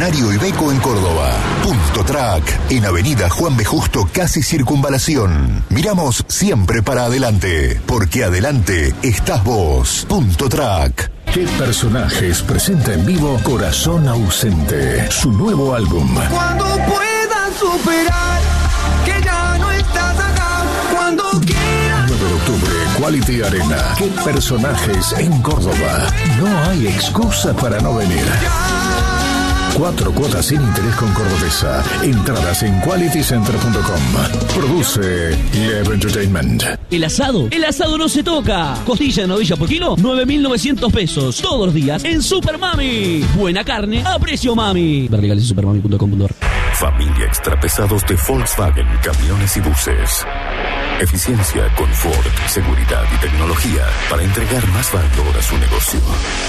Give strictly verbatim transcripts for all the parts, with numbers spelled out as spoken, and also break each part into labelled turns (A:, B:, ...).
A: Centenario y Beco en Córdoba. Punto Track, en Avenida Juan B. Justo, casi Circunvalación. Miramos siempre para adelante, porque adelante estás vos. Punto Track.
B: ¿Qué personajes presenta en vivo Corazón Ausente? Su nuevo álbum.
C: Cuando puedas superar que ya no estás acá, cuando quieras.
B: nueve de octubre, Quality Arena. ¿Qué personajes en Córdoba? No hay excusa para no venir. Cuatro cuotas sin interés con Cordobesa. Entradas en quality center punto com. Produce Live Entertainment.
D: El asado, el asado no se toca. Costilla de novilla por kilo, nueve mil novecientos pesos. Todos los días en Super Mami. Buena carne a precio mami. Ver legales en supermami punto com punto ar.
E: Familia Extrapesados de Volkswagen Camiones y Buses. Eficiencia, confort, seguridad y tecnología para entregar más valor a su negocio.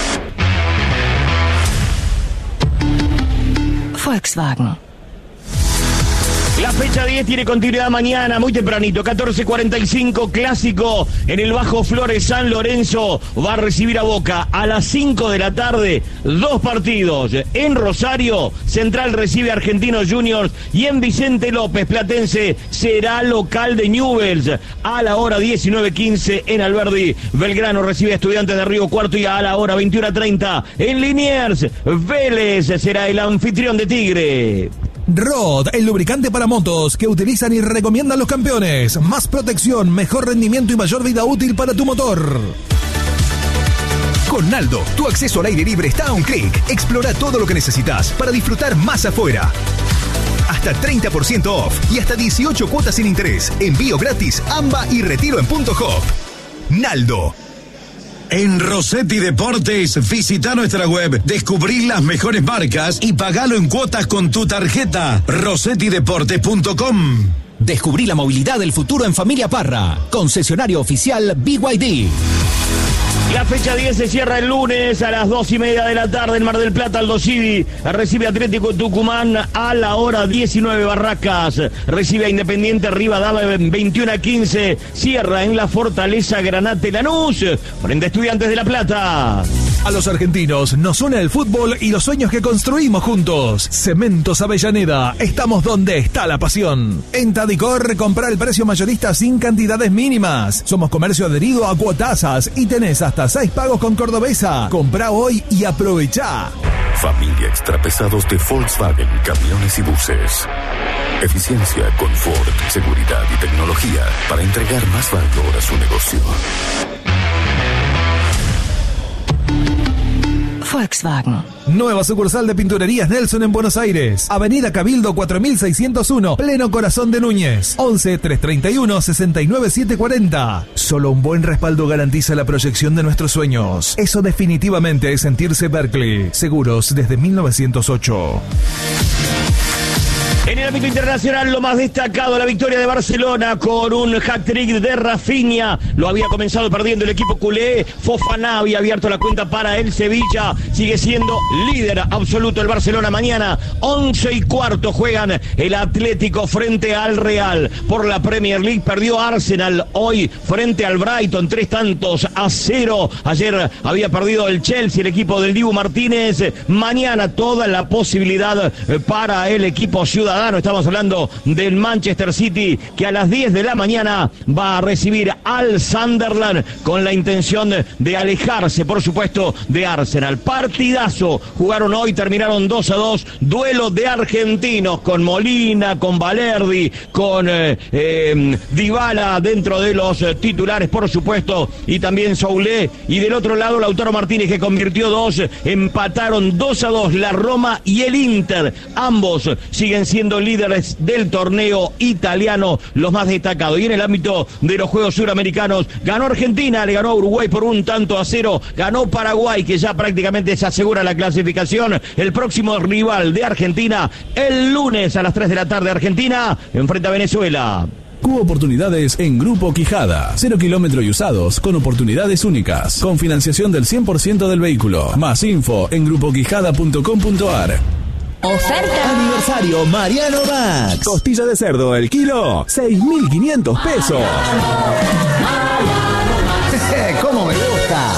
F: Volkswagen.
G: La fecha diez tiene continuidad mañana, muy tempranito, catorce cuarenta y cinco, clásico en el Bajo Flores. San Lorenzo va a recibir a Boca a las cinco de la tarde, dos partidos. En Rosario, Central recibe a Argentinos Juniors y en Vicente López, Platense será local de Newell's. A la hora diecinueve quince en Alberdi, Belgrano recibe a Estudiantes de Río Cuarto y a la hora veintiuno treinta en Liniers, Vélez será el anfitrión de Tigre.
H: Rod, el lubricante para motos que utilizan y recomiendan los campeones. Más protección, mejor rendimiento y mayor vida útil para tu motor.
I: Con Naldo, tu acceso al aire libre está a un clic. Explora todo lo que necesitas para disfrutar más afuera. Hasta treinta por ciento off y hasta dieciocho cuotas sin interés. Envío gratis, AMBA y retiro en punto hop. Naldo.
J: En Rossetti Deportes, visita nuestra web, descubrí las mejores marcas y pagalo en cuotas con tu tarjeta. rossetti deportes punto com.
K: Descubrí la movilidad del futuro en Familia Parra. Concesionario oficial B Y D.
G: La fecha diez se cierra el lunes a las dos y media de la tarde en Mar del Plata. Aldo Civi recibe a Atlético Tucumán a la hora diecinueve. Barracas recibe a Independiente Rivadavia en veintiuno a quince. Cierra en la Fortaleza Granate Lanús frente a Estudiantes de La Plata.
H: A los argentinos nos une el fútbol y los sueños que construimos juntos. Cementos Avellaneda, estamos donde está la pasión. En Tadicor, compra el precio mayorista sin cantidades mínimas. Somos comercio adherido a cuotasas y tenés hasta seis pagos con Cordobesa. Comprá hoy y aprovechá.
E: Familia Extrapesados de Volkswagen Camiones y Buses. Eficiencia, confort, seguridad y tecnología para entregar más valor a su negocio.
F: Volkswagen.
H: Nueva sucursal de Pinturerías Nelson en Buenos Aires. Avenida Cabildo cuatro mil seiscientos uno, pleno corazón de Núñez. once, trescientos treinta y uno, sesenta y nueve, setecientos cuarenta. Solo un buen respaldo garantiza la proyección de nuestros sueños. Eso definitivamente es sentirse Berkeley. Seguros desde mil novecientos ocho.
G: En el ámbito internacional, lo más destacado, la victoria de Barcelona con un hat-trick de Rafinha. Lo había comenzado perdiendo el equipo culé. Fofana había abierto la cuenta para el Sevilla. Sigue siendo líder absoluto el Barcelona. Mañana, once y cuarto, juegan el Atlético frente al Real. Por la Premier League perdió Arsenal hoy frente al Brighton. Tres tantos a cero. Ayer había perdido el Chelsea, el equipo del Dibu Martínez. Mañana toda la posibilidad para el equipo ciudadano. Estamos hablando del Manchester City, que a las diez de la mañana va a recibir al Sunderland con la intención de alejarse, por supuesto, de Arsenal. Partidazo. Jugaron hoy, terminaron dos a dos. Duelo de argentinos con Molina, con Valerdi, con eh, eh, Dybala dentro de los eh, titulares, por supuesto, y también Soulé. Y del otro lado, Lautaro Martínez, que convirtió dos. Empataron dos a dos la Roma y el Inter. Ambos siguen siendo líderes del torneo italiano, los más destacados. Y en el ámbito de los Juegos Suramericanos, ganó Argentina, le ganó a Uruguay por un tanto a cero, ganó Paraguay, que ya prácticamente se asegura la clasificación. El próximo rival de Argentina, el lunes a las tres de la tarde, Argentina enfrenta a Venezuela.
L: Cubo Oportunidades en Grupo Quijada. Cero kilómetro y usados con oportunidades únicas. Con financiación del cien por ciento del vehículo. Más info en grupo quijada punto com punto ar.
M: Oferta aniversario Mariano Max. Costilla de cerdo el kilo, seis mil quinientos pesos.
N: ¿Cómo me gusta?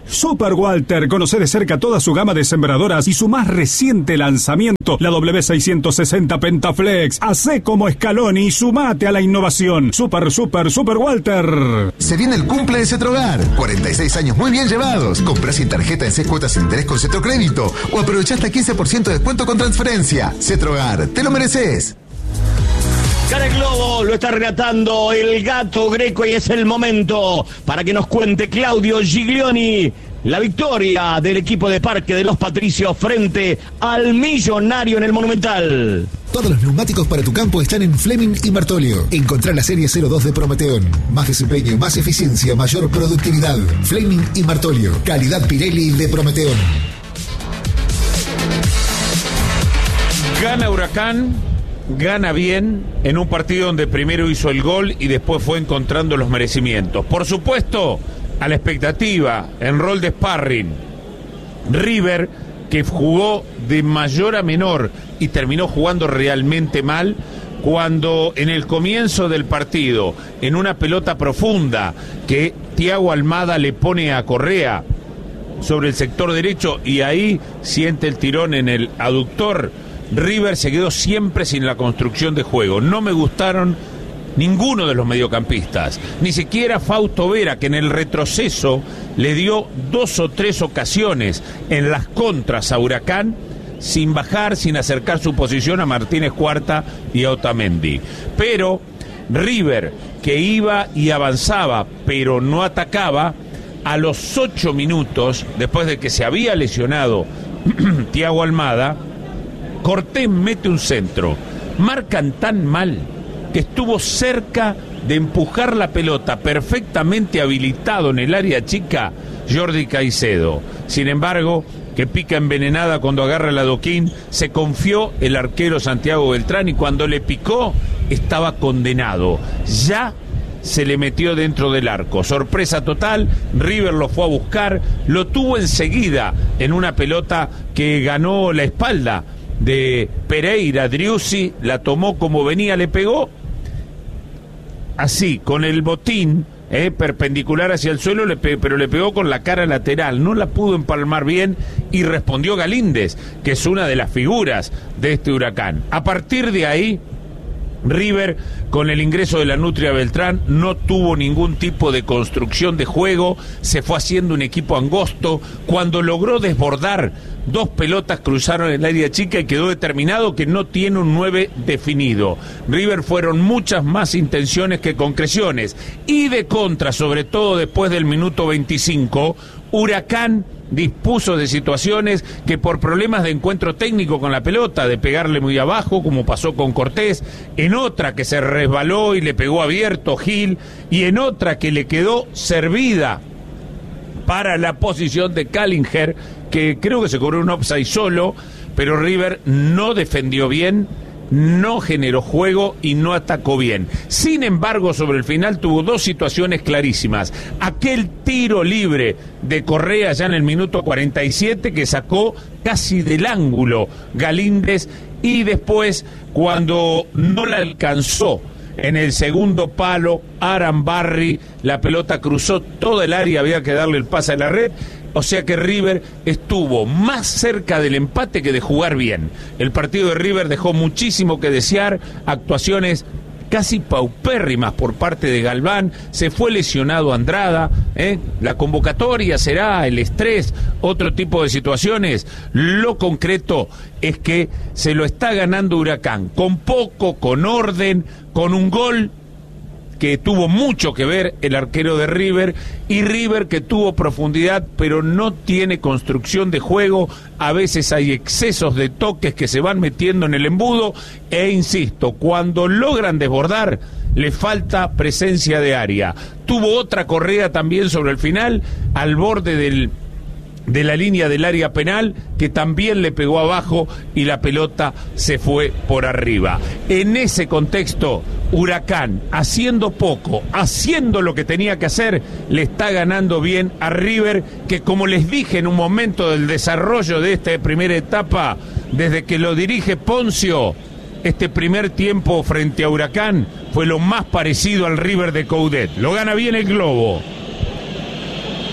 N: Super Walter, conoce de cerca toda su gama de sembradoras y su más reciente lanzamiento, la W seiscientos sesenta Pentaflex. Hacé como Scaloni y sumate a la innovación. Super, super, Super Walter.
O: Se viene el cumple de Cetrogar. cuarenta y seis años muy bien llevados. Comprá sin tarjeta en seis cuotas sin interés con Cetrocrédito o aprovechá hasta quince por ciento de descuento con transferencia. Cetrogar, te lo mereces.
G: Cara el Globo lo está relatando el Gato Greco y es el momento para que nos cuente Claudio Giglioni la victoria del equipo de Parque de los Patricios frente al Millonario en el Monumental.
P: Todos los neumáticos para tu campo están en Fleming y Martolio. Encontrá la serie cero dos de Prometeón. Más desempeño, más eficiencia, mayor productividad. Fleming y Martolio. Calidad Pirelli de Prometeón.
Q: Gana Huracán, gana bien en un partido donde primero hizo el gol y después fue encontrando los merecimientos. Por supuesto, a la expectativa, en rol de sparring, River, que jugó de mayor a menor y terminó jugando realmente mal, cuando en el comienzo del partido, en una pelota profunda que Thiago Almada le pone a Correa sobre el sector derecho y ahí siente el tirón en el aductor, River se quedó siempre sin la construcción de juego. No me gustaron ninguno de los mediocampistas, ni siquiera Fausto Vera, que en el retroceso le dio dos o tres ocasiones en las contras a Huracán, sin bajar, sin acercar su posición a Martínez Cuarta y a Otamendi. Pero River, que iba y avanzaba, pero no atacaba, a los ocho minutos, después de que se había lesionado Thiago Almada, Cortés mete un centro. Marcan tan mal que estuvo cerca de empujar la pelota, perfectamente habilitado en el área chica, Jordi Caicedo. Sin embargo, que pica envenenada cuando agarra el adoquín, se confió el arquero Santiago Beltrán y cuando le picó estaba condenado. Ya se le metió dentro del arco. Sorpresa total, River lo fue a buscar, lo tuvo enseguida en una pelota que ganó la espalda de Pereira. Driussi la tomó como venía, le pegó así, con el botín, eh, perpendicular hacia el suelo, le pe- pero le pegó con la cara lateral, no la pudo empalmar bien y respondió Galíndez, que es una de las figuras de este Huracán. A partir de ahí, River, con el ingreso de la Nutria Beltrán, no tuvo ningún tipo de construcción de juego, se fue haciendo un equipo angosto. Cuando logró desbordar, dos pelotas cruzaron el área chica y quedó determinado que no tiene un nueve definido. River fueron muchas más intenciones que concreciones. Y de contra, sobre todo después del minuto veinticinco, Huracán dispuso de situaciones que por problemas de encuentro técnico con la pelota, de pegarle muy abajo, como pasó con Cortés, en otra que se resbaló y le pegó abierto Gil, y en otra que le quedó servida para la posición de Callinger, que creo que se cobró un offside solo, pero River no defendió bien, no generó juego y no atacó bien. Sin embargo, sobre el final tuvo dos situaciones clarísimas. Aquel tiro libre de Correa ya en el minuto cuarenta y siete que sacó casi del ángulo Galíndez, y después cuando no la alcanzó en el segundo palo Arambarri, la pelota cruzó toda el área, había que darle el pase a la red. O sea que River estuvo más cerca del empate que de jugar bien. El partido de River dejó muchísimo que desear, actuaciones casi paupérrimas por parte de Galván, se fue lesionado Andrada, ¿eh? La convocatoria será, el estrés, otro tipo de situaciones. Lo concreto es que se lo está ganando Huracán, con poco, con orden, con un gol que tuvo mucho que ver el arquero de River, y River que tuvo profundidad pero no tiene construcción de juego. A veces hay excesos de toques que se van metiendo en el embudo, e insisto, cuando logran desbordar le falta presencia de área. Tuvo otra Correa también sobre el final, al borde del de la línea del área penal, que también le pegó abajo y la pelota se fue por arriba. En ese contexto, Huracán, haciendo poco, haciendo lo que tenía que hacer, le está ganando bien a River, que como les dije en un momento del desarrollo de esta primera etapa, desde que lo dirige Poncio, este primer tiempo frente a Huracán fue lo más parecido al River de Coudet. Lo gana bien el Globo.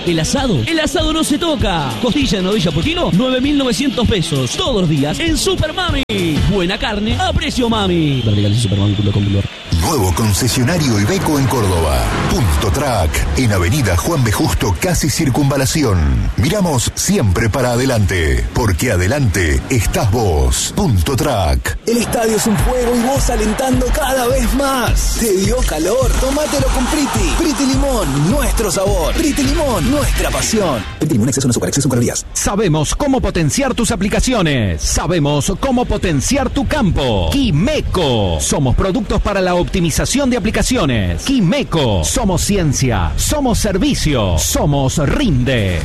D: El asado, el asado no se toca. Costilla de novilla por kilo, nueve mil novecientos pesos. Todos los días en Super Mami. Buena carne a precio mami. Verticales supermami punto com punto a r.
A: Nuevo concesionario Iveco en Córdoba. Punto Track, en Avenida Juan B. Justo, casi Circunvalación. Miramos siempre para adelante, porque adelante estás vos. Punto Track.
K: El estadio es un juego y vos alentando cada vez más. ¿Te dio calor? Tómatelo con Priti. Priti Limón, nuestro sabor. Priti Limón, nuestra pasión. Priti Limón, exceso en azúcar, exceso en calorías.
R: Sabemos cómo potenciar tus aplicaciones. Sabemos cómo potenciar tu campo. Quimeco. Somos productos para la optimización de aplicaciones. Quimeco. Somos ciencia. Somos servicio. Somos Rinde.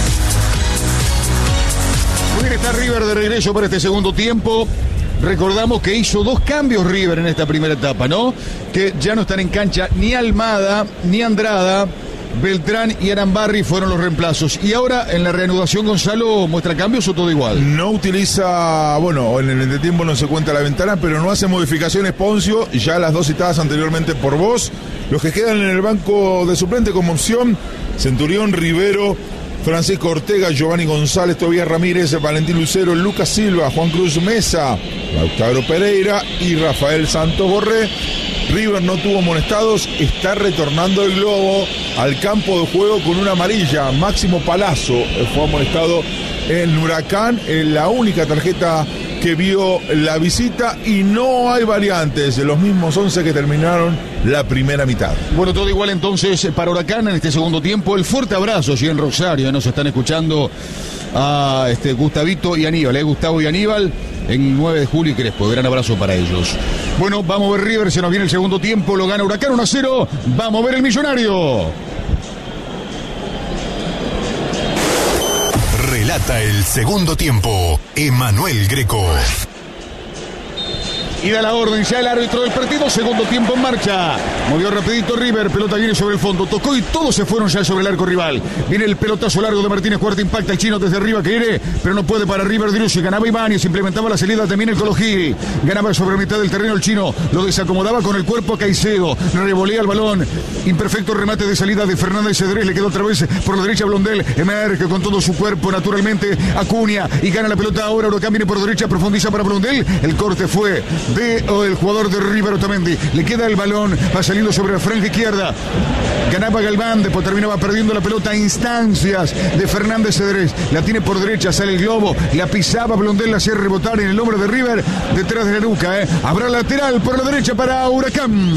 S: Muy bien, está River de regreso para este segundo tiempo. Recordamos que hizo dos cambios River en esta primera etapa, ¿no? Que ya no están en cancha ni Almada ni Andrada. Beltrán y Arambarri fueron los reemplazos. Y ahora en la reanudación, Gonzalo, ¿muestra cambios o todo igual?
T: No utiliza, bueno, en el entretiempo no se cuenta la ventana, pero no hace modificaciones Poncio, ya las dos citadas anteriormente por vos. Los que quedan en el banco de suplente como opción: Centurión, Rivero, Francisco Ortega, Giovanni González, Tobías Ramírez, Valentín Lucero, Lucas Silva, Juan Cruz Mesa, Lautaro Pereira y Rafael Santos Borré. River no tuvo amonestados, está retornando el Globo al campo de juego con una amarilla. Máximo Palazzo fue amonestado en Huracán, en la única tarjeta que vio la visita, y no hay variantes de los mismos once que terminaron la primera mitad.
S: Bueno, todo igual entonces para Huracán en este segundo tiempo. El fuerte abrazo allí en Rosario, nos están escuchando a este Gustavito y Aníbal, ¿eh? Gustavo y Aníbal en nueve de julio y Crespo. Gran abrazo para ellos. Bueno, vamos a ver River, se nos viene el segundo tiempo, lo gana Huracán uno a cero. Vamos a ver el Millonario.
A: Relata el segundo tiempo, Emanuel Greco.
S: Y da la orden ya el árbitro del partido. Segundo tiempo en marcha. Movió rapidito River. Pelota viene sobre el fondo. Tocó y todos se fueron ya sobre el arco rival. Viene el pelotazo largo de Martínez Cuarta. Impacta el chino desde arriba. Quiere, pero no puede para River. Driussi. Ganaba Ibáñez. Implementaba la salida también el Colojí. Ganaba sobre mitad del terreno el chino. Lo desacomodaba con el cuerpo a Caicedo. Revolea el balón. Imperfecto remate de salida de Fernández Cedrés. Le quedó otra vez por la derecha Blondel. Emerge con todo su cuerpo naturalmente Acuña. Y gana la pelota ahora. Huracán viene por derecha. Profundiza para Blondel. El corte fue de oh, el jugador de River, Otamendi. Le queda el balón, va saliendo sobre la franja izquierda. Ganaba Galván, después terminaba perdiendo la pelota a instancias de Fernández Cedrés. La tiene por derecha, sale el globo, la pisaba Blondel, la hacía rebotar en el hombro de River, detrás de la nuca. ¿eh? Habrá lateral por la derecha para Huracán.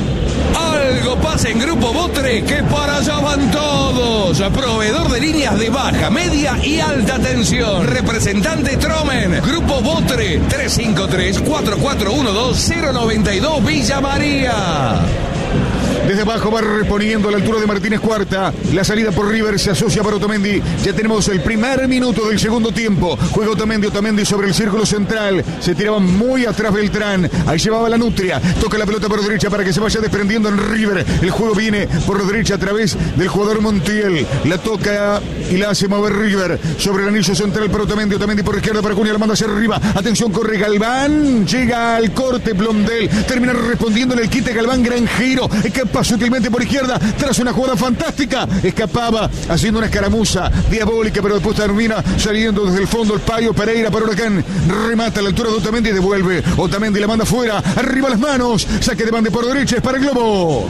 R: Algo pasa en Grupo Botre, que para allá van todos. Proveedor de líneas de baja, media y alta tensión. Representante Tromen. Grupo Botre, tres cinco tres, cuatro cuatro uno dos, cero nueve dos, Villa María.
S: Desde abajo va reponiendo a la altura de Martínez Cuarta. La salida por River se asocia para Otamendi. Ya tenemos el primer minuto del segundo tiempo. Juega Otamendi, Otamendi sobre el círculo central. Se tiraba muy atrás Beltrán. Ahí llevaba la Nutria. Toca la pelota por derecha para que se vaya desprendiendo en River. El juego viene por derecha a través del jugador Montiel. La toca y la hace mover River sobre el anillo central para Otamendi. Otamendi por izquierda para Cunha. La manda hacia arriba. Atención, corre Galván. Llega al corte Blondel. Termina respondiendo en el quite Galván. Gran giro. Escapa sutilmente por izquierda. Tras una jugada fantástica. Escapaba haciendo una escaramuza diabólica, pero después termina saliendo desde el fondo el Payo Pereira para Huracán. Remata a la altura de Otamendi y devuelve. Otamendi la manda fuera. Arriba las manos. Saque de bande por derecha. Es para el Globo.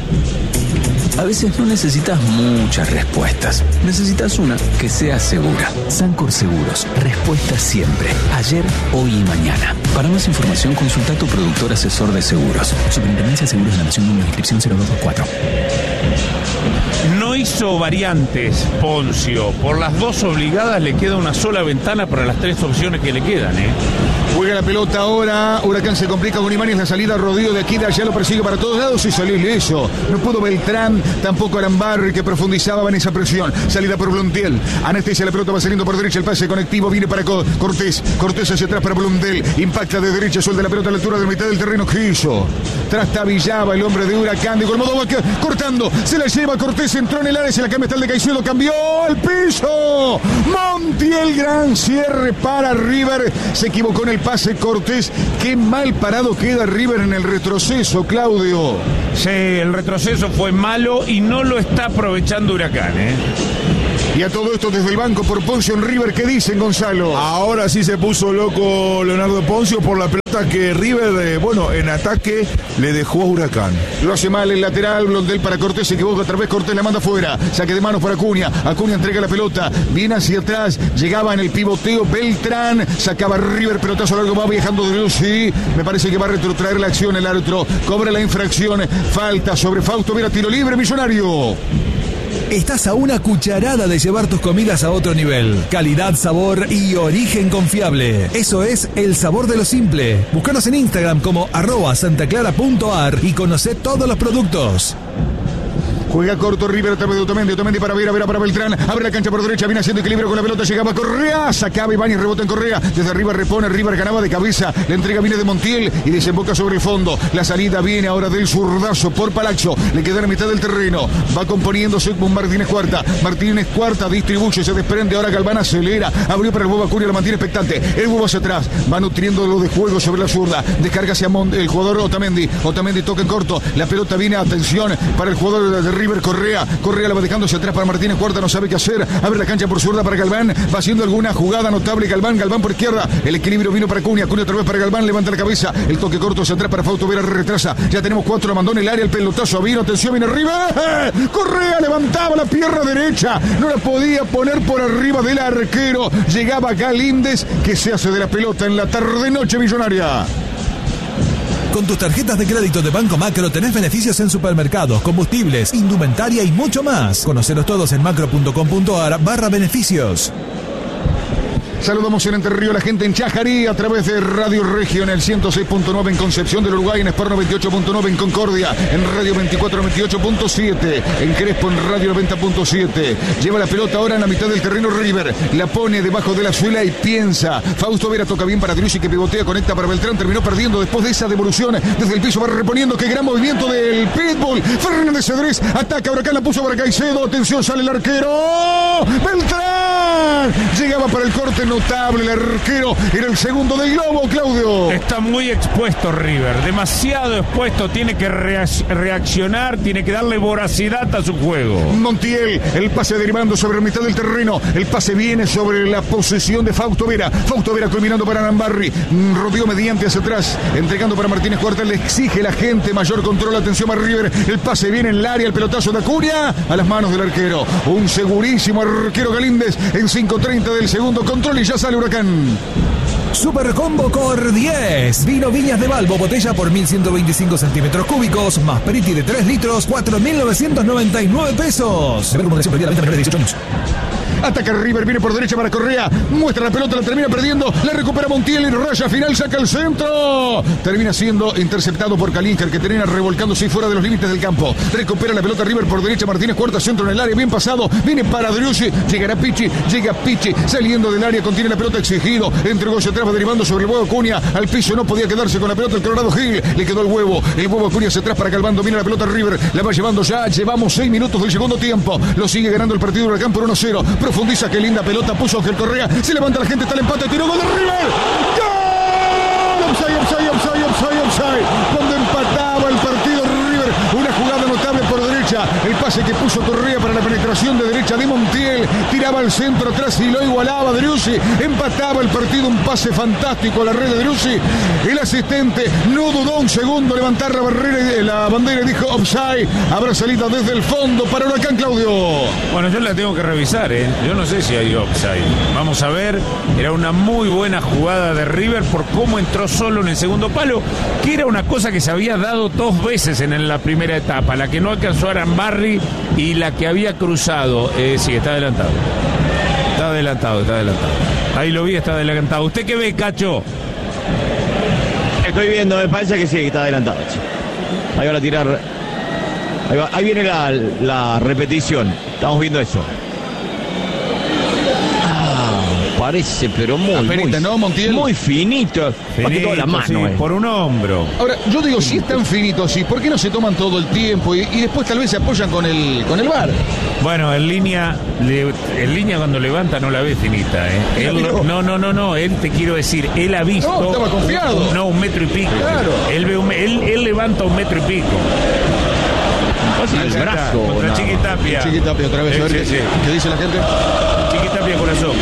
U: A veces no necesitas muchas respuestas. Necesitas una que sea segura. Sancor Seguros. Respuesta siempre. Ayer, hoy y mañana. Para más información, consulta a tu productor asesor de seguros. Superintendencia de Seguros de la Nación, número de inscripción cero dos dos cuatro.
Q: No hizo variantes Poncio. Por las dos obligadas le queda una sola ventana para las tres opciones que le quedan, ¿eh?
S: Juega la pelota ahora. Huracán se complica con Ibáñez. La salida Rodrigo de aquí de allá lo persigue para todos lados y salió ileso. No pudo Beltrán, tampoco Arambarri, que profundizaba en esa presión. Salida por Blondel. Anestesia la pelota, va saliendo por derecha. El pase conectivo viene para Cortés. Cortés hacia atrás para Blondel. Impacta de derecha, suelta la pelota a la altura de mitad del terreno. Quiso. Trastabillaba el hombre de Huracán. De modo va cortando. Se la lleva Cortés. Entró en el área. Se la cambia hasta el de Caicedo. Cambió al piso. Montiel. Gran cierre para River. Se equivocó en el pase Cortés. Qué mal parado queda River en el retroceso, Claudio.
Q: Sí, el retroceso fue malo y no lo está aprovechando Huracán, ¿eh?
S: Y a todo esto desde el banco por Poncio en River, ¿qué dicen, Gonzalo?
T: Ahora sí se puso loco Leonardo Poncio por la pelota que River, eh, bueno, en ataque le dejó a Huracán.
S: Lo hace mal el lateral, Blondel para Cortés, se equivoca otra vez, Cortés la manda afuera, saque de manos para Acuña, Acuña entrega la pelota, viene hacia atrás, llegaba en el pivoteo Beltrán, sacaba River, pelotazo largo, va viajando de luz, sí, me parece que va a retrotraer la acción el árbitro, cobra la infracción, falta sobre Fausto Vera, tiro libre, Millonario.
H: Estás a una cucharada de llevar tus comidas a otro nivel. Calidad, sabor y origen confiable. Eso es el sabor de lo simple. Búscanos en Instagram como arroba santaclara.ar y conoce todos los productos.
S: Juega corto River a través de Otamendi, Otamendi para Vera, Vera para Beltrán, abre la cancha por derecha, viene haciendo equilibrio con la pelota, llegaba Correa, sacaba Ibáñez, rebota en Correa, desde arriba repone, River ganaba de cabeza, la entrega viene de Montiel y desemboca sobre el fondo, la salida viene ahora del zurdazo por Palazzo, le queda en mitad del terreno, va componiéndose con Martínez Cuarta, Martínez Cuarta distribuye, se desprende, ahora Galván acelera, abrió para el Boba Acuña, lo mantiene expectante, el Boba hacia atrás, va nutriendo lo de juego sobre la zurda, descarga hacia Mont el jugador Otamendi, Otamendi toca en corto, la pelota viene, atención, para el jugador de River, Correa, Correa la va dejando hacia atrás para Martínez Cuarta, no sabe qué hacer, abre la cancha por zurda para Galván, va haciendo alguna jugada notable Galván, Galván por izquierda, el equilibrio vino para Acuña, Acuña otra vez para Galván, levanta la cabeza, el toque corto hacia atrás para Fausto Vera, retrasa, ya tenemos cuatro, la mandó en el área, el pelotazo vino, atención, viene arriba, ¡eh! Correa levantaba la pierna derecha, no la podía poner por arriba del arquero, llegaba Galíndez, que se hace de la pelota en la tarde-noche millonaria.
H: Con tus tarjetas de crédito de Banco Macro tenés beneficios en supermercados, combustibles, indumentaria y mucho más. Conoceros todos en macro.com.ar barra beneficios.
S: Saludamos en Entre Río a la gente en Chajarí a través de Radio Regio en el ciento seis punto nueve en Concepción del Uruguay, en Sport noventa y ocho punto nueve en Concordia, en Radio veinticuatro noventa y ocho punto siete, en Crespo en Radio noventa punto siete. Lleva la pelota ahora en la mitad del terreno River, la pone debajo de la suela y piensa. Fausto Vera toca bien para Driussi que pivotea, conecta para Beltrán, terminó perdiendo después de esa devolución. Desde el piso va reponiendo, qué gran movimiento del Pitbull. Fernández Cedrés ataca, Huracán la puso para Caicedo, atención, sale el arquero. Beltrán llegaba para el corte. Notable el arquero, era el segundo del globo, Claudio.
Q: Está muy expuesto River, demasiado expuesto, tiene que reaccionar, tiene que darle voracidad a su juego.
S: Montiel, el pase derivando sobre la mitad del terreno, el pase viene sobre la posesión de Fausto Vera, Fausto Vera culminando para Nambarri, rodeó mediante hacia atrás, entregando para Martínez Cuarta, le exige la gente mayor control, atención a River, el pase viene en el área, el pelotazo de Acuña a las manos del arquero, un segurísimo arquero Galíndez en cinco treinta del segundo control y ya sale Huracán.
H: Super Combo Cor diez. Vino Viñas de Balbo, botella por mil ciento veinticinco centímetros cúbicos, más Periti de tres litros, cuatro mil novecientos noventa y nueve pesos. Se ve como decía, la venta menor de dieciocho años.
S: Ataca River, viene por derecha para Correa, muestra la pelota, la termina perdiendo, la recupera Montiel y raya final, saca el centro. Termina siendo interceptado por Kalinger, que termina revolcándose fuera de los límites del campo. Recupera la pelota River por derecha, Martínez Cuarta, centro en el área, bien pasado, viene para Driussi, llegará Pichi, llega Pichi, saliendo del área, contiene la pelota exigido, entregó hacia atrás, va derivando sobre el huevo Acuña, al piso, no podía quedarse con la pelota el Colorado Gil, le quedó el huevo, el huevo Acuña hacia atrás para Galván, domina la pelota River, la va llevando ya, llevamos seis minutos del segundo tiempo, lo sigue ganando el partido Huracán por uno cero, profundiza, qué linda pelota puso Ángel Correa, se levanta la gente, está el empate, tiró gol de River, ¡gol! Offside, offside, offside, offside, offside, cuando empataba el partido River, una jugada notable por derecha, el pase que puso Correa para la penetración de derecha de Montiel, tiraba al centro atrás y lo igualaba Driussi, empataba el partido, un pase fantástico a la red de Driussi, el asistente no dudó un segundo levantar la barrera, la bandera y dijo offside, habrá salida desde el fondo para Huracán, Claudio.
Q: Bueno, yo la tengo que revisar, ¿eh? Yo no sé si hay offside, vamos a ver, era una muy buena jugada de River por cómo entró solo en el segundo palo, que era una cosa que se había dado dos veces en la primera etapa, la que no alcanzó a Arambarri y la que había cruzado, eh, sí, está adelantado. Está adelantado, está adelantado. Ahí lo vi, está adelantado. ¿Usted qué ve, Cacho?
G: Estoy viendo, me parece que sí, está adelantado. Ahí van a tirar. Ahí, va, ahí viene la, la repetición. Estamos viendo eso. Parece, pero muy,
S: Aperita,
G: muy,
S: ¿no, Montiel?
G: Muy finito,
Q: finito
G: la mano,
Q: sí,
G: eh.
Q: por un hombro.
S: Ahora, yo digo, si es tan finito así, ¿por qué no se toman todo el tiempo y, y después tal vez se apoyan con el con el V A R?
Q: Bueno, en línea, le, en línea cuando levanta no la ve finita, ¿eh? Él, no, no, no, no, él te quiero decir, él ha visto.
S: No, estaba confiado.
Q: Un, no, un metro y pico.
S: Claro.
Q: Él, ve un, él, él levanta un metro y pico.
G: Casi el brazo.
Q: Contra
G: no.
Q: Chiquitapia.
S: Chiquitapia otra vez.
Q: Sí,
S: a ver
Q: sí,
S: qué,
Q: sí.
S: qué dice la gente.
Q: Chiquitapia corazón.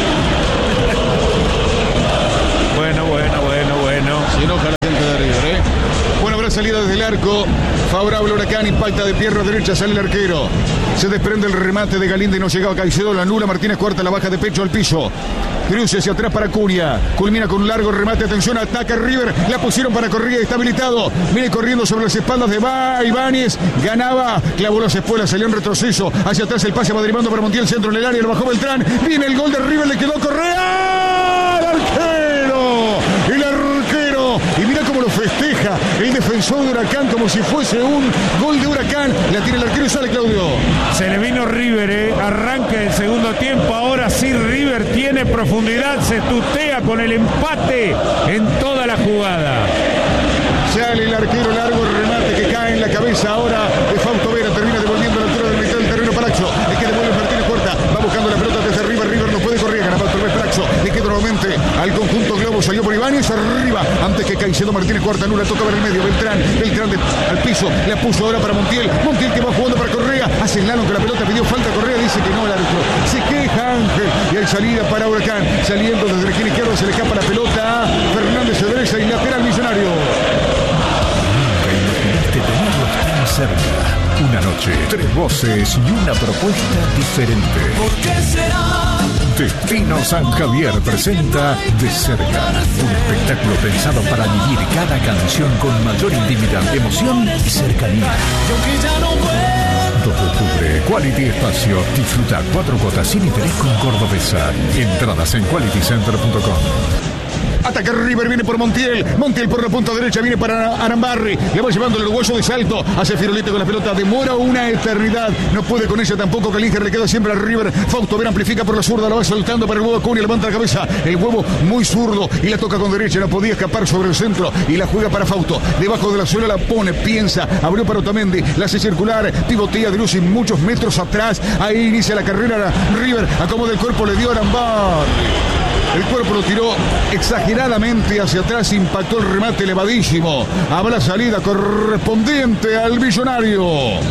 Q: Bueno, bueno, bueno, bueno.
S: Se enoja la gente de River, ¿eh? Bueno, habrá salida desde el arco. Favorable Huracán, impacta de pierna derecha, sale el arquero. Se desprende el remate de Galíndez, no llegaba Caicedo, la anula. Martínez Cuarta, la baja de pecho al piso. Cruce hacia atrás para Cunha. Culmina con un largo remate. Atención, ataca River. La pusieron para Correa, está habilitado. Viene corriendo sobre las espaldas de Ba Ibáñez. Ganaba, clavó las espuelas, salió en retroceso. Hacia atrás el pase va derivando para Montiel, centro en el área, lo bajó Beltrán. Viene el gol de River, le quedó Correa. ¡El arquero! El arquero. Y mira cómo lo festeja el defensor de Huracán como si fuese un gol de Huracán. La tiene el arquero y sale Claudio.
Q: Se le vino River, ¿eh? Arranca el segundo tiempo. Ahora sí River tiene profundidad. Se tutea con el empate en toda la jugada.
S: Sale el arquero, largo remate que cae en la cabeza ahora de Fausto Vera. Termina devolviendo a la altura del mitad del terreno para Praxo. Le queda devuelve Martínez Cuarta. Va buscando la pelota desde arriba. River no puede correr. Gana otra vez Praxo. Le queda nuevamente al conjunto Globo. Salió por Ibáñez arriba. Antes que Caicedo, Martínez Cuarta. Nula toca ver el medio. Beltrán. Beltrán de, al piso. La puso ahora para Montiel. Montiel que va jugando para Correa. Hace el lano que la pelota pidió falta. Correa dice que no el árbitro. Se queja Ángel. Y hay salida para Huracán. Saliendo desde la esquina izquierda. Se le escapa la pelota a Fernández de derecha y lateral Millonario.
B: Tenerlos tan cerca. Una noche, tres voces y una propuesta diferente.
C: ¿Por qué será?
B: Destino San Javier presenta De Cerca, un espectáculo pensado para vivir cada canción con mayor intimidad, emoción y cercanía.
C: Yo que ya no puedo.
B: dos de octubre, Quality Espacio. Disfruta cuatro cuotas sin interés con Cordobesa. Entradas en quality center punto com.
S: Ataca River, viene por Montiel. Montiel por la punta derecha, viene para Arambarri. Le va llevando el uruguayo de salto. Hace Firolete con la pelota. Demora una eternidad. No puede con ella tampoco. Calíger le queda siempre a River. Fausto Vera amplifica por la zurda. La va soltando para el huevo Cunha. Levanta la cabeza. El huevo muy zurdo. Y la toca con derecha. No podía escapar sobre el centro. Y la juega para Fausto. Debajo de la suela la pone. Piensa. Abrió para Otamendi. La hace circular. Pivotea de luz y muchos metros atrás. Ahí inicia la carrera. River acomoda el cuerpo. Le dio a Arambarri. El cuerpo lo tiró exageradamente hacia atrás, impactó el remate elevadísimo. Habrá salida correspondiente al Millonario.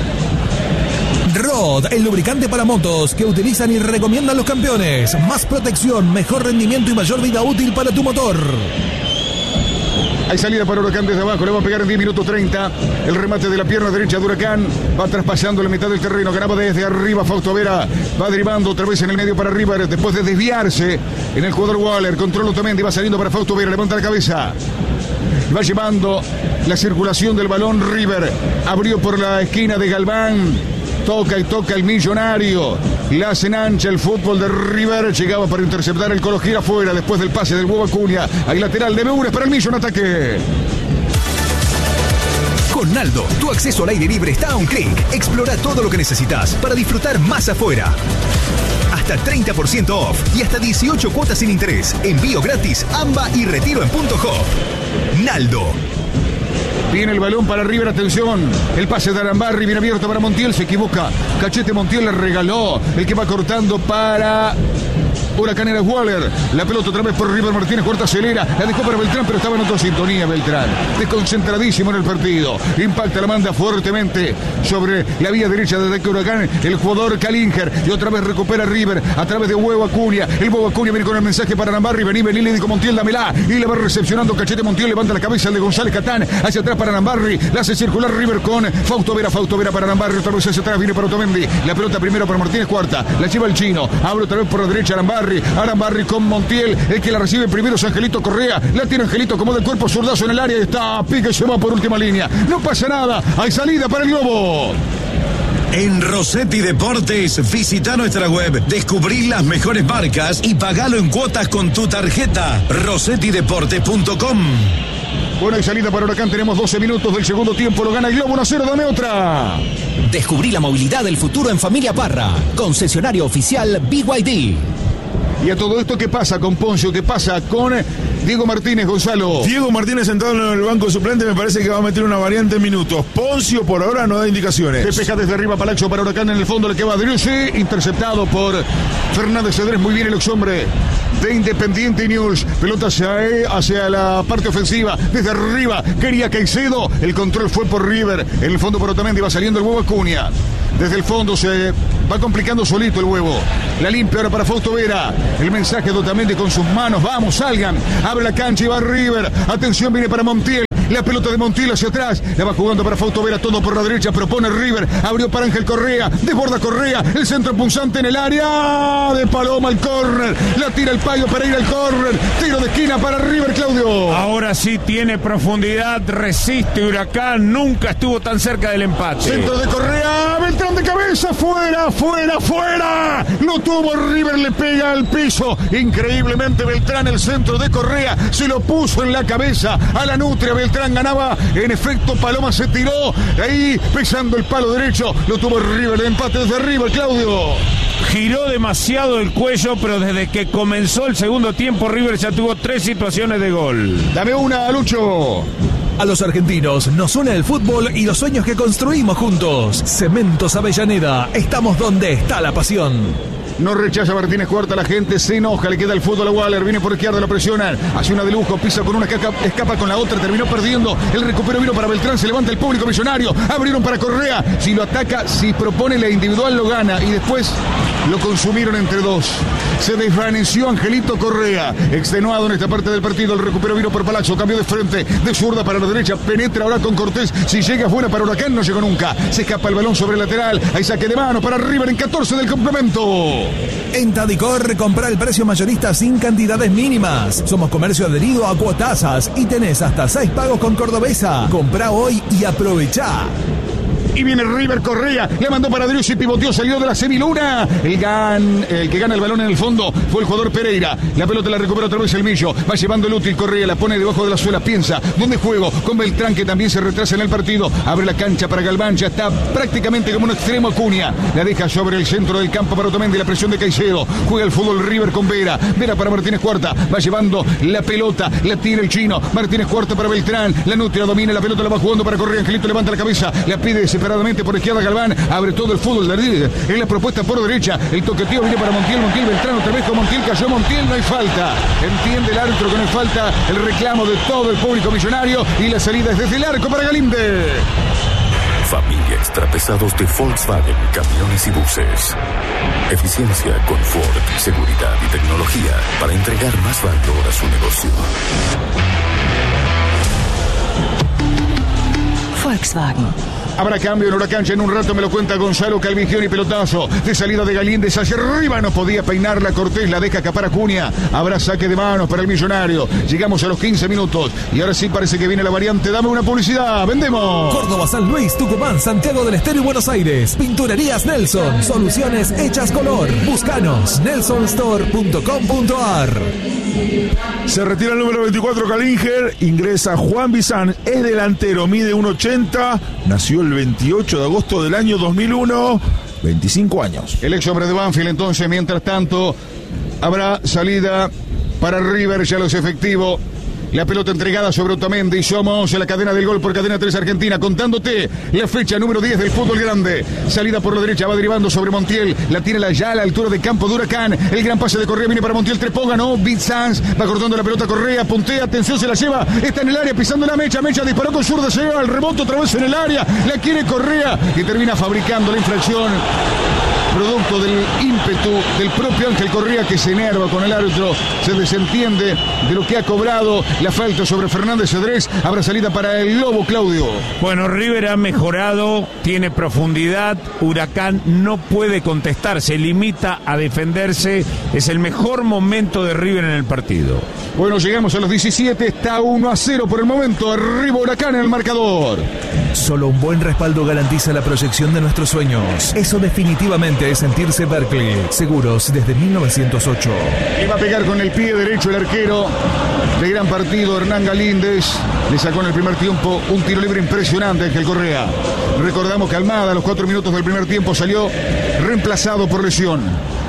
H: Rod, el lubricante para motos que utilizan y recomiendan los campeones. Más protección, mejor rendimiento y mayor vida útil para tu motor.
S: Hay salida para Huracán desde abajo, le va a pegar en diez minutos treinta. El remate de la pierna derecha de Huracán va traspasando la mitad del terreno. Ganaba desde arriba Fausto Vera. Va derivando otra vez en el medio para River. Después de desviarse en el jugador Waller. Controla Otamendi, va saliendo para Fausto Vera. Levanta la cabeza. Va llevando la circulación del balón River. Abrió por la esquina de Galván. Toca y toca el Millonario. La hacen ancha el fútbol de River. Llegaba para interceptar el Colo gira afuera después del pase del huevo Cunha. Hay lateral de Beures para el Millo en ataque.
I: Con Naldo, tu acceso al aire libre está a un clic. Explora todo lo que necesitas para disfrutar más afuera. Hasta treinta por ciento off y hasta dieciocho cuotas sin interés. Envío gratis, AMBA y retiro en punto hop. Naldo.
S: Viene el balón para River, atención. El pase de Arambarri, bien abierto para Montiel, se equivoca. Cachete Montiel le regaló. El que va cortando para Huracán era Waller. La pelota otra vez por River. Martínez Cuarta acelera. La dejó para Beltrán, pero estaba en otra sintonía Beltrán. Desconcentradísimo en el partido. Impacta, la manda fuertemente sobre la vía derecha desde Huracán. El jugador Calínger. Y otra vez recupera River a través de Huevo Acuña. El Huevo Acuña viene con el mensaje para Arambarri. Vení, vení, le dijo Montiel, dámela. Y le va recepcionando Cachete Montiel. Levanta la cabeza el de González Catán. Hacia atrás para Arambarri. La hace circular River con Fausto Vera. Fausto Vera para Arambarri. Otra vez hacia atrás viene para Otamendi. La pelota primero para Martínez Cuarta. La lleva el chino. Abre otra vez por la derecha Arambarri. Arambarri con Montiel. El que la recibe primero es Angelito Correa. La tiene Angelito como del cuerpo zurdazo en el área. Está Pique, se va por última línea. No pasa nada. Hay salida para el Globo.
J: En Rossetti Deportes, visita nuestra web, descubrí las mejores marcas y pagalo en cuotas con tu tarjeta. rossetti deportes punto com.
S: Bueno, hay salida para Huracán. Tenemos doce minutos del segundo tiempo. Lo gana el Globo uno a cero. Dame otra.
V: Descubrí la movilidad del futuro en Familia Parra. Concesionario oficial B Y D.
S: Y a todo esto, ¿qué pasa con Poncio? ¿Qué pasa con Diego Martínez, Gonzalo.
T: Diego Martínez sentado en el banco suplente, me parece que va a meter una variante en minutos. Poncio por ahora no da indicaciones.
S: Despeja desde arriba Palacio para Huracán, en el fondo le queda Driussi, interceptado por Fernández Cedrés. Muy bien el exhombre de Independiente News. Pelota hacia, hacia la parte ofensiva, desde arriba quería Caicedo, el control fue por River, en el fondo por Otamendi, va saliendo el huevo Acuña. Desde el fondo se va complicando solito el huevo. La limpia ahora para Fausto Vera. El mensaje de Otamendi con sus manos. Vamos, salgan. Abre la cancha y va River. Atención, viene para Montiel. La pelota de Montiel hacia atrás. La va jugando para Fausto Vera. Todo por la derecha. Propone River. Abrió para Ángel Correa. Desborda Correa. El centro punzante en el área. De Paloma al córner. La tira el Payo para ir al córner. Tiro de esquina para River, Claudio.
Q: Ahora sí tiene profundidad. Resiste Huracán. Nunca estuvo tan cerca del empate.
S: Centro de Correa. Beltrán de cabeza. Fuera, fuera, fuera. Lo tuvo River. Le pega al piso. Increíblemente Beltrán, el centro de Correa. Se lo puso en la cabeza a la nutria. Beltrán ganaba, en efecto Paloma se tiró ahí pisando el palo derecho, lo tuvo River, el empate desde River, Claudio.
Q: Giró demasiado el cuello, pero desde que comenzó el segundo tiempo River ya tuvo tres situaciones de gol.
S: Dame una, Lucho.
H: A los argentinos nos une el fútbol y los sueños que construimos juntos. Cementos Avellaneda, estamos donde está la pasión.
S: No rechaza Martínez Cuarta, la gente se enoja, le queda el fútbol a Waller, viene por izquierda, lo presionan, hace una de lujo, pisa con una, escapa, escapa con la otra, terminó perdiendo, el recupero vino para Beltrán, se levanta el público millonario, abrieron para Correa, si lo ataca, si propone la individual lo gana y después lo consumieron entre dos. Se desvaneció Angelito Correa, extenuado en esta parte del partido, el recupero vino por Palazzo, cambió de frente, de zurda para la derecha, penetra ahora con Cortés, si llega buena para Huracán, no llegó nunca, se escapa el balón sobre el lateral, hay saque de mano para River en catorce del complemento.
H: En Tadicor, compra el precio mayorista sin cantidades mínimas. Somos comercio adherido a Cuotasas y tenés hasta seis pagos con Cordobesa. Comprá hoy y aprovechá.
S: Y viene River Correa, le mandó para Driussi, pivoteó, salió de la semiluna. El, gan, el que gana el balón en el fondo fue el jugador Pereira. La pelota la recupera otra vez el Millo. Va llevando el útil Correa, la pone debajo de la suela. Piensa, ¿dónde juego? Con Beltrán, que también se retrasa en el partido. Abre la cancha para Galván, ya está prácticamente como un extremo Acuña. La deja sobre el centro del campo para Otamendi, la presión de Caicedo. Juega el fútbol River con Vera. Vera para Martínez Cuarta. Va llevando la pelota, la tira el chino. Martínez Cuarta para Beltrán. La nutria domina, la pelota la va jugando para Correa. Angelito levanta la cabeza, la pide separadamente por izquierda Galván, abre todo el fútbol de River, es la propuesta por derecha, el toqueteo viene para Montiel, Montiel Beltrán, otra vez con Montiel, cayó Montiel, no hay falta, entiende el árbitro que no hay falta, el reclamo de todo el público millonario y la salida es desde el arco para Galíndez.
E: Familia Extrapesados de Volkswagen, camiones y buses. Eficiencia, confort, seguridad y tecnología para entregar más valor a su negocio.
F: Volkswagen.
S: Habrá cambio en Huracán, ya en un rato me lo cuenta Gonzalo Calvigioni, pelotazo de salida de Galíndez hacia arriba, no podía peinarla Cortés, la deja escapar Acuña, habrá saque de manos para el millonario, llegamos a los quince minutos y ahora sí parece que viene la variante, dame una publicidad, vendemos.
H: Córdoba, San Luis, Tucumán, Santiago del Estero y Buenos Aires, Pinturerías Nelson, soluciones hechas color, búscanos, nelson store punto com punto a r.
T: Se retira el número veinticuatro Calinger, ingresa Juan Bizán, es delantero, mide uno ochenta, nació el veintiocho de agosto del año dos mil uno, veinticinco años.
S: El ex hombre de Banfield, entonces, mientras tanto, habrá salida para River, ya los efectivos. La pelota entregada sobre Otamendi. Somos en la cadena del gol por Cadena tres Argentina, contándote la fecha número diez del fútbol grande. Salida por la derecha, va derivando sobre Montiel. La tiene la ya a la altura de campo de Huracán. El gran pase de Correa viene para Montiel. Trepó, ganó. Sanz va cortando la pelota. Correa, puntea, atención, se la lleva. Está en el área pisando la mecha. Mecha disparó con zurda, se lleva el rebote otra vez en el área. La quiere Correa y termina fabricando la infracción. Producto del ímpetu del propio Ángel Correa, que se enerva con el árbitro, se desentiende de lo que ha cobrado la falta sobre Fernández Cedrés. Habrá salida para el Lobo, Claudio.
Q: Bueno, River ha mejorado, tiene profundidad, Huracán no puede contestar, se limita a defenderse, es el mejor momento de River en el partido.
S: Bueno, llegamos a los diecisiete, está uno a cero por el momento, arriba Huracán en el marcador.
H: Solo un buen respaldo garantiza la proyección de nuestros sueños. Eso definitivamente es sentirse Berkeley. Seguros desde mil novecientos ocho.
S: Y va a pegar con el pie derecho el arquero de gran partido, Hernán Galíndez. Le sacó en el primer tiempo un tiro libre impresionante a Ángel Correa. Recordamos que Almada a los cuatro minutos del primer tiempo salió reemplazado por lesión.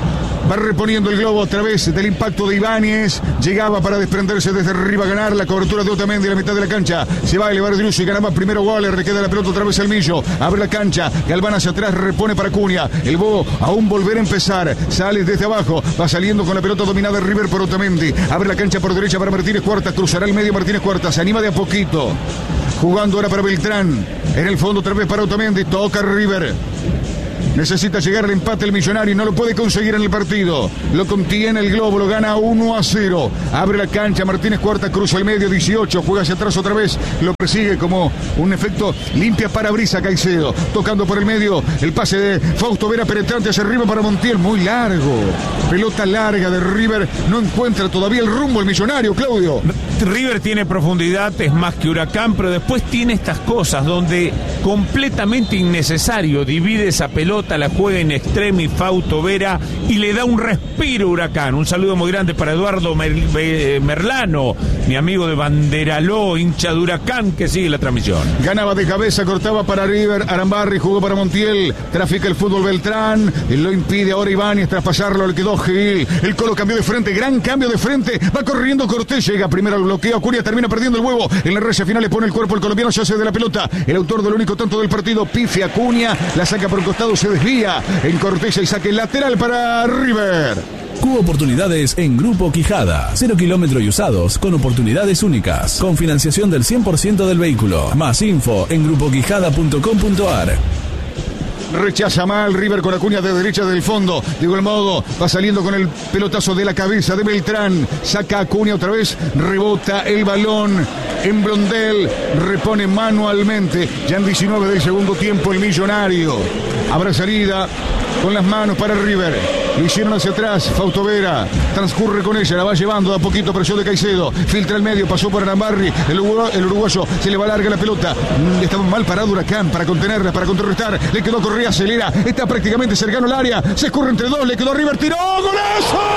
S: Va reponiendo el globo a través del impacto de Ibáñez. Llegaba para desprenderse desde arriba, ganar la cobertura de Otamendi en la mitad de la cancha. Se va a elevar Driussi y ganaba primero Waller. Le queda la pelota otra vez al Millo. Abre la cancha. Galván hacia atrás, repone para Cunha. El Bo aún volver a empezar. Sale desde abajo. Va saliendo con la pelota dominada River por Otamendi. Abre la cancha por derecha para Martínez Cuarta. Cruzará el medio Martínez Cuarta. Se anima de a poquito. Jugando ahora para Beltrán. En el fondo otra vez para Otamendi. Toca River. Necesita llegar al empate el Millonario y no lo puede conseguir en el partido. Lo contiene el globo, lo gana uno a cero. Abre la cancha, Martínez Cuarta, cruza el medio, dieciocho, juega hacia atrás otra vez. Lo persigue como un efecto limpia parabrisa Caicedo. Tocando por el medio, el pase de Fausto Vera penetrante hacia arriba para Montiel, muy largo. Pelota larga de River, no encuentra todavía el rumbo el Millonario, Claudio.
Q: River tiene profundidad, es más que Huracán, pero después tiene estas cosas donde completamente innecesario divide esa pelota, la juega in extremis Fausto Vera y le da un respiro a Huracán. Un saludo muy grande para Eduardo Mer Merlano, mi amigo de Banderaló, hincha de Huracán, que sigue la transmisión.
S: Ganaba de cabeza, cortaba para River, Arambarri jugó para Montiel, trafica el fútbol Beltrán, lo impide ahora Ibáñez, tras pasarlo le quedó Gil, el Colo cambió de frente, gran cambio de frente, va corriendo Cortés, llega primero al bloqueo, Cunha termina perdiendo el huevo, en la raya final le pone el cuerpo el colombiano, se hace de la pelota, el autor del único tanto del partido, pifia Cunha, la saca por un costado, se desvía en Cortés y saque lateral para River.
F: Cubo Oportunidades en Grupo Quijada. Cero kilómetros y usados con oportunidades únicas. Con financiación del cien por ciento del vehículo. Más info en grupo quijada punto com punto ar.
S: Rechaza mal River con Acuña de derecha del fondo. De igual modo, va saliendo con el pelotazo de la cabeza de Beltrán. Saca Acuña otra vez. Rebota el balón en Blondel. Repone manualmente. Ya en diecinueve del segundo tiempo el Millonario. Habrá salida con las manos para River. Lo hicieron hacia atrás. Fausto Vera transcurre con ella. La va llevando de a poquito. Presión de Caicedo. Filtra el medio. Pasó por Arambarri. El, el uruguayo se le va larga la pelota. Estaba mal parado Huracán para contenerla, para contrarrestar. Le quedó Correa. Acelera. Está prácticamente cercano al área. Se escurre entre dos. Le quedó River. Tiró. ¡Golazo!